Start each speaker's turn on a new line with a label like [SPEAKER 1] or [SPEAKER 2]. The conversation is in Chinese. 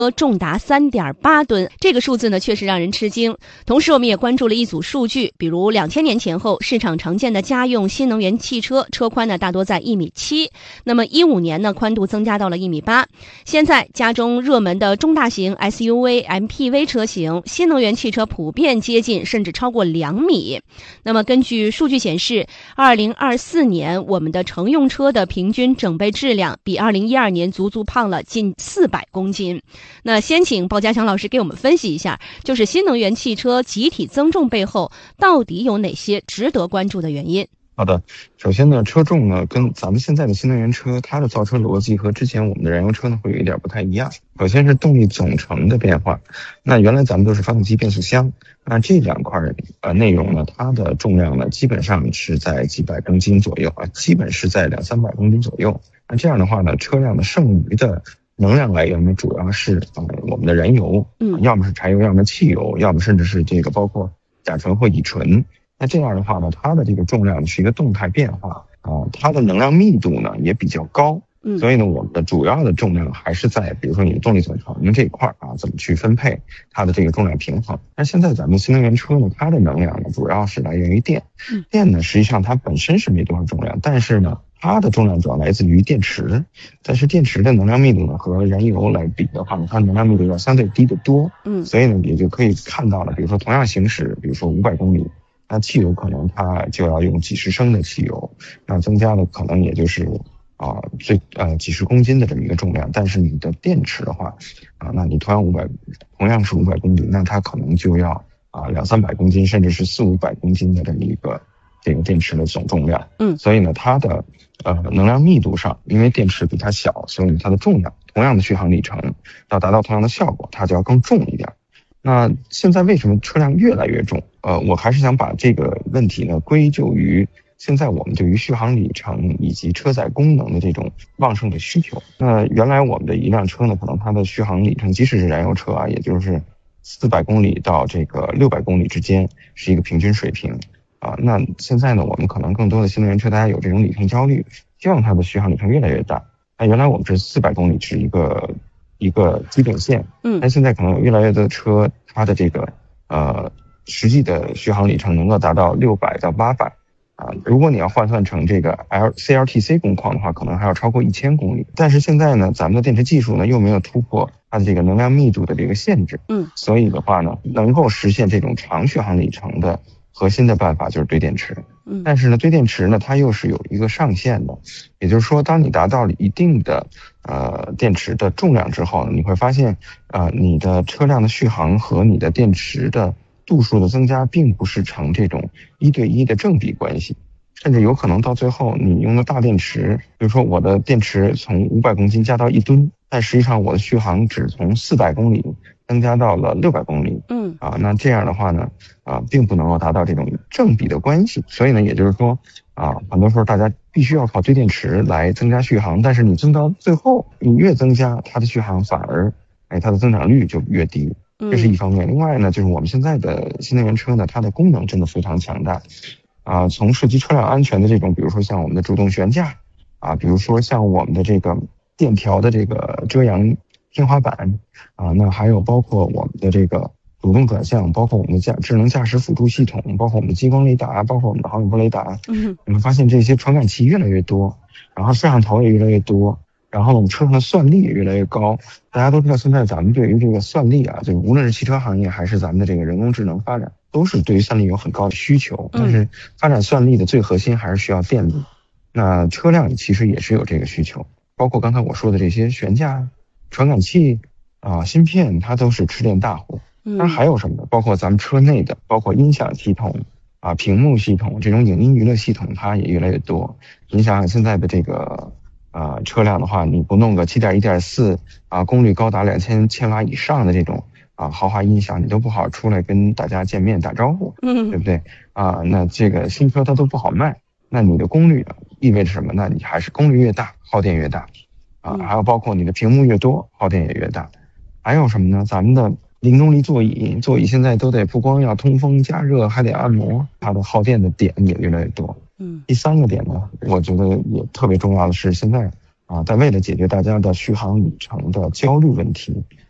[SPEAKER 1] 重达3.8吨，这个数字呢确实让人吃惊。同时，我们也关注了一组数据，比如2000年前后，市场常见的家用新能源汽车车宽呢大多在1.7米，那么15年呢宽度增加到了1.8米。现在家中热门的中大型 SUV、MPV 车型，新能源汽车普遍接近甚至超过2米。那么根据数据显示，2024年我们的乘用车的平均整备质量比2012年足足胖了近400公斤。那先请鲍家强老师给我们分析一下，就是新能源汽车集体增重背后到底有哪些值得关注的原因？
[SPEAKER 2] 好的，首先呢，车重呢跟咱们现在的新能源车，它的造车逻辑和之前我们的燃油车呢会有一点不太一样。首先是动力总成的变化，那原来咱们都是发动机、变速箱，那这两块内容呢，它的重量呢基本上是在几百公斤左右啊，基本是在200-300公斤左右。那这样的话呢，车辆的剩余的能量来源呢，主要是我们的燃油，要么是柴油，要么汽油，要么甚至是这个包括甲醇或乙醇。那这样的话呢，它的这个重量是一个动态变化啊，它的能量密度呢也比较高，所以呢，我们的主要的重量还是在比如说你的动力总成这一块啊，怎么去分配它的这个重量平衡。那现在咱们新能源车呢，它的能量呢主要是来源于电，电呢实际上它本身是没多少重量，但是呢，它的重量主要来自于电池，但是电池的能量密度呢和燃油来比的话呢，它能量密度要相对低得多，所以呢也就可以看到了，比如说同样行驶，比如说500公里。那汽油可能它就要用几十升的汽油，那增加的可能也就是几十公斤的这么一个重量。但是你的电池的话那你同样是500公里，那它可能就要200-300公斤，甚至是400-500公斤的这么一个这个电池的总重量。所以呢，它的能量密度上，因为电池比它小，所以它的重量同样的续航里程要达到同样的效果，它就要更重一点。那现在为什么车辆越来越重？我还是想把这个问题呢归咎于现在我们对于续航里程以及车载功能的这种旺盛的需求。那原来我们的一辆车呢，可能它的续航里程，即使是燃油车也就是400公里到这个600公里之间是一个平均水平那现在呢，我们可能更多的新能源车，大家有这种里程焦虑，希望它的续航里程越来越大。那原来我们是400公里是一个基本线，但现在可能有越来越多的车，它的这个实际的续航里程能够达到600到800如果你要换算成这个 CLTC 工况的话，可能还要超过1000公里。但是现在呢，咱们的电池技术呢又没有突破它的这个能量密度的这个限制，所以的话呢，能够实现这种长续航里程的核心的办法就是堆电池。但是呢，堆电池呢，它又是有一个上限的，也就是说，当你达到了一定的电池的重量之后呢，你会发现你的车辆的续航和你的电池的度数的增加并不是成这种1对1的正比关系，甚至有可能到最后你用的大电池，比如说我的电池从500公斤加到1吨，但实际上我的续航只从400公里增加到了600公里。那这样的话呢并不能够达到这种正比的关系。所以呢，也就是说很多时候大家必须要靠堆电池来增加续航，但是你增到最后，你越增加它的续航，反而它的增长率就越低。这是一方面。另外呢，就是我们现在的新能源车呢，它的功能真的非常强大从涉及车辆安全的这种，比如说像我们的主动悬架比如说像我们的这个电调的这个遮阳天花板那还有包括我们的这个主动转向，包括我们的智能驾驶辅助系统，包括我们的激光雷达，包括我们的毫米波雷达你会发现这些传感器越来越多，然后摄像头也越来越多，然后我们车上的算力也越来越高。大家都知道现在咱们对于这个算力就无论是汽车行业还是咱们的这个人工智能发展，都是对于算力有很高的需求，但是发展算力的最核心还是需要电力。那车辆其实也是有这个需求，包括刚才我说的这些悬架、传感器芯片，它都是吃电大户。当然还有什么呢？包括咱们车内的，包括音响系统屏幕系统，这种影音娱乐系统它也越来越多。你想想现在的这个车辆的话，你不弄个7.1.4功率高达2000千瓦以上的这种豪华音响，你都不好出来跟大家见面打招呼，对不对那这个新车它都不好卖，那你的功率意味着什么？那你还是功率越大耗电越大还有包括你的屏幕越多耗电也越大。还有什么呢？咱们的零重力座椅现在都得不光要通风加热，还得按摩，它的耗电的点也越来越多。第三个点呢，我觉得也特别重要的是，现在在为了解决大家的续航里程的焦虑问题，